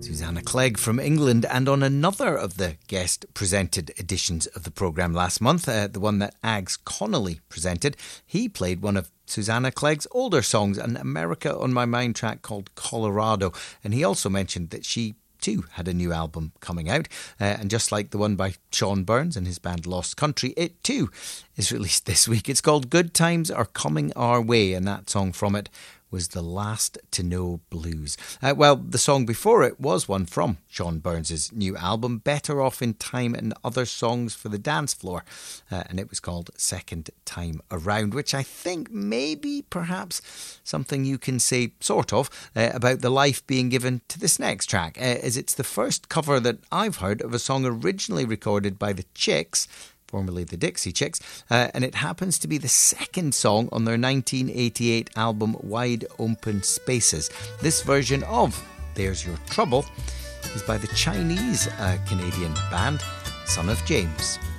Susanna Clegg from England, and on another of the guest-presented editions of the programme last month, the one that Ags Connolly presented, he played one of Susanna Clegg's older songs, an America on My Mind track called Colorado, and he also mentioned that she too had a new album coming out, and just like the one by Sean Burns and his band Lost Country, it too is released this week. It's called Good Times Are Coming Our Way, and that song from it was The Last to Know Blues. Well, the song before it was one from Sean Burns' new album, Better Off in Time and Other Songs for the Dance Floor, and it was called Second Time Around, which I think maybe perhaps something you can say sort of about the life being given to this next track, as it's the first cover that I've heard of a song originally recorded by the Chicks, formerly the Dixie Chicks, and it happens to be the second song on their 1988 album Wide Open Spaces. This version of There's Your Trouble is by the Chinese Canadian band Son of James.